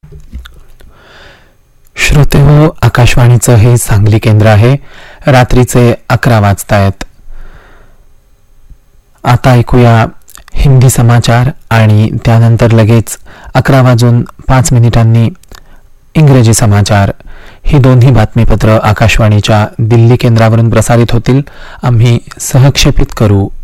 श्रोतेहो, आकाशवाणीचं हे सांगली केंद्र आहे. रात्रीचे 11 वाजतायत. आता ऐकूया हिंदी समाचार आणि त्यानंतर लगेच 11:05 इंग्रजी समाचार. ही दोन्ही बातमीपत्र आकाशवाणीच्या दिल्ली केंद्रावरून प्रसारित होतील. आम्ही सहक्षेपित करू.